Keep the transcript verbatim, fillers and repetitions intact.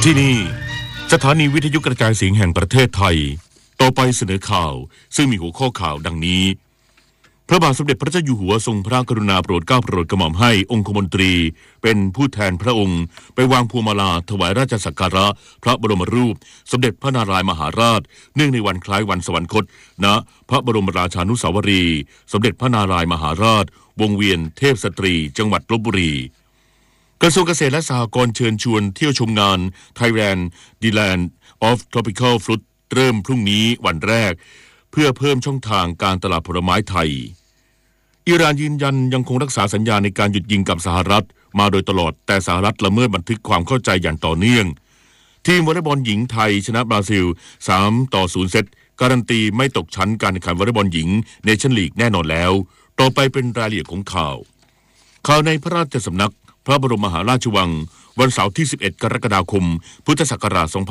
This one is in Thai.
ที่นี่สถานีวิทยุกระจายเสียงแห่งประเทศไทยต่อไปเสนอข่าวซึ่งมีหัวข้อข่าวดังนี้พระบาทสมเด็จพระเจ้าอยู่หัวทรงพระกรุณาโปรดเกล้าโปรดกระหม่อมให้องคมนตรีเป็นผู้แทนพระองค์ไปวางพวงมาลาถวายราชสักการะพระบรมรูปสมเด็จพระนารายมหาราชเนื่องในวันคล้ายวันสวรรคตณพระบรมราชานุสาวรีย์สมเด็จพระนารายมหาราชวงเวียนเทพสตรีจังหวัดลพบุรีกระทรวงเกษตรและสหกรณ์เชิญชวนเที่ยวชมงาน Thailand The Land of Tropical Fruit เริ่มพรุ่งนี้วันแรกเพื่อเพิ่มช่องทางการตลาดผลไม้ไทยอิหร่านยืนยันยังคงรักษาสัญญาในการหยุดยิงกับสหรัฐมาโดยตลอดแต่สหรัฐละเมิดบันทึกความเข้าใจอย่างต่อเนื่องทีมวอลเลย์บอลหญิงไทยชนะบราซิลสามต่อศูนย์เซตการันตีไม่ตกชั้นการแข่งขันวอลเลย์บอลหญิงเนชั่นลีกแน่นอนแล้วต่อไปเป็นรายละเอียดของข่าวข่าวในพระราชสำนักพระบรมมหาราชวังวันเสาร์ที่สิบเอ็ดกรกฎาคมพุทธศักราช